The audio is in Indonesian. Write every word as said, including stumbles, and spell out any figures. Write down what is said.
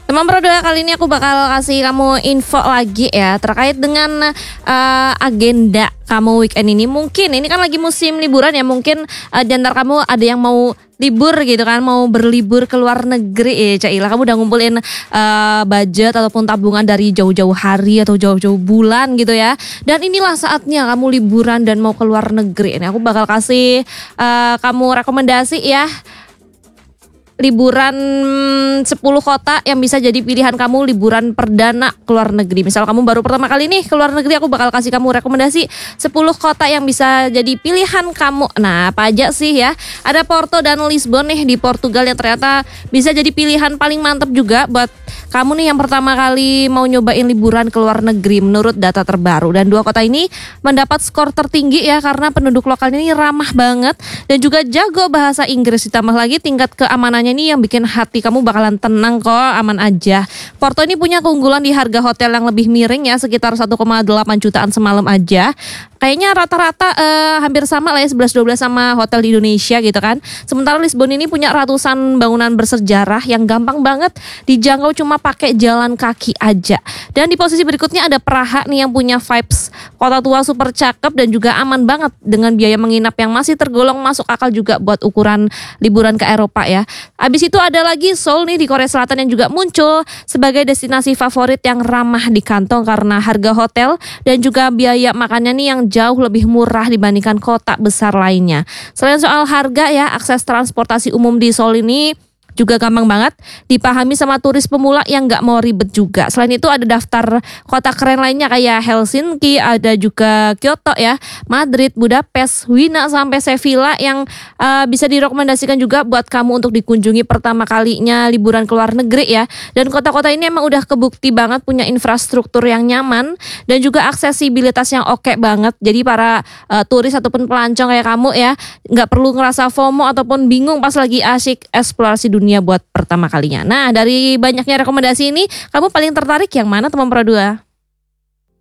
Teman Pro dua, kali ini aku bakal kasih kamu info lagi ya terkait dengan uh, agenda kamu weekend ini. Mungkin ini kan lagi musim liburan ya, mungkin uh, di antara kamu ada yang mau libur gitu kan, mau berlibur ke luar negeri. Ya Cailah, kamu udah ngumpulin uh, budget ataupun tabungan dari jauh-jauh hari atau jauh-jauh bulan gitu ya. Dan inilah saatnya kamu liburan dan mau ke luar negeri. Ini aku bakal kasih uh, kamu rekomendasi ya, liburan sepuluh kota yang bisa jadi pilihan kamu liburan perdana ke luar negeri. Misal kamu baru pertama kali nih ke luar negeri, aku bakal kasih kamu rekomendasi sepuluh kota yang bisa jadi pilihan kamu. Nah, apa aja sih ya? Ada Porto dan Lisbon nih di Portugal yang ternyata bisa jadi pilihan paling mantap juga buat kamu nih yang pertama kali mau nyobain liburan ke luar negeri menurut data terbaru. Dan dua kota ini mendapat skor tertinggi ya, karena penduduk lokalnya ini ramah banget dan juga jago bahasa Inggris. Ditambah lagi tingkat keamanannya ini yang bikin hati kamu bakalan tenang kok, aman aja. Porto ini punya keunggulan di harga hotel yang lebih miring ya, sekitar satu koma delapan jutaan semalam aja. Kayaknya rata-rata eh, hampir sama lah ya, sebelas dua belas sama hotel di Indonesia gitu kan. Sementara Lisbon ini punya ratusan bangunan bersejarah yang gampang banget dijangkau cuma pakai jalan kaki aja. Dan di posisi berikutnya ada Praha nih yang punya vibes kota tua super cakep dan juga aman banget dengan biaya menginap yang masih tergolong masuk akal juga buat ukuran liburan ke Eropa ya. Abis itu ada lagi Seoul nih di Korea Selatan yang juga muncul sebagai destinasi favorit yang ramah di kantong karena harga hotel dan juga biaya makannya nih yang jauh lebih murah dibandingkan kota besar lainnya. Selain soal harga ya, akses transportasi umum di Seoul ini juga gampang banget dipahami sama turis pemula yang gak mau ribet juga. Selain itu ada daftar kota keren lainnya kayak Helsinki, ada juga Kyoto ya, Madrid, Budapest, Wina sampai Sevilla yang uh, bisa direkomendasikan juga buat kamu untuk dikunjungi pertama kalinya liburan ke luar negeri ya. Dan kota-kota ini emang udah kebukti banget punya infrastruktur yang nyaman dan juga aksesibilitas yang oke banget. Jadi para uh, turis ataupun pelancong kayak kamu ya gak perlu ngerasa FOMO ataupun bingung pas lagi asyik eksplorasi dunia dunia buat pertama kalinya. Nah, dari banyaknya rekomendasi ini, kamu paling tertarik yang mana teman Pro dua?